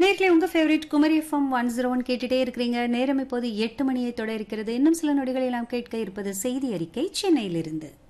நேர்ல உங்க favourite Kumari FM 101 கேட்டுட்டே இருக்கிறீங்க. நேரம் இப்போது 8 மணியை தொட இருக்கிறது. இன்னும் சில நொடிகளில் நாம் கேட்க இருப்பது செய்தி அறிக்கை சென்னையிலிருந்து.